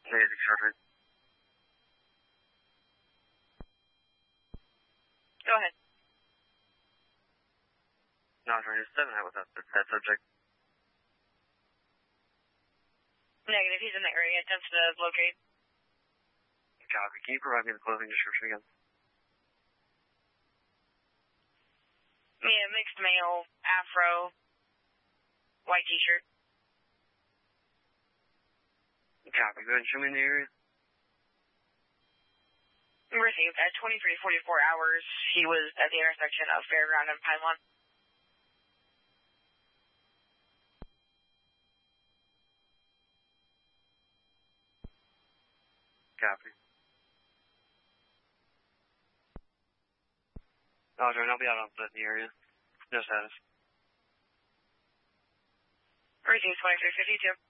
Negative, Charter. Go ahead. No, 7, how was that subject? Negative, he's in the area, attempts to locate. Copy. Can you provide me the clothing description again? Yeah, mixed male, afro, white t-shirt. Copy. Go ahead and show me in the area. Received at 23:44 hours. He was at the intersection of Fairground and Pine Lawn. Copy. Oh, Jordan, I'll be out on foot in the area. No status. Received 23:52.